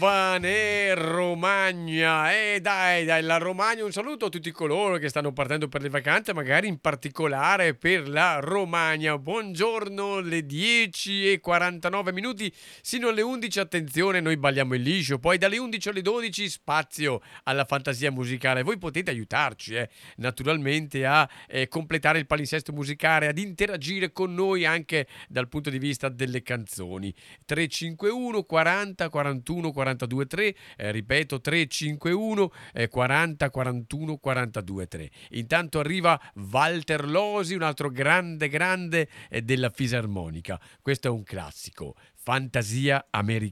giovane Romagna. E dai, la Romagna, un saluto a tutti coloro che stanno partendo per le vacanze, magari in particolare per la Romagna. Buongiorno, le 10:49 minuti, sino alle 11, attenzione, noi balliamo il liscio, poi dalle 11 alle 12 spazio alla fantasia musicale. Voi potete aiutarci, naturalmente, a completare il palinsesto musicale, ad interagire con noi anche dal punto di vista delle canzoni. 351 40 41 42 3, ripeto 351 40 41 42 3. Intanto arriva Walter Losi, un altro grande della fisarmonica. Questo è un classico, Fantasia americana.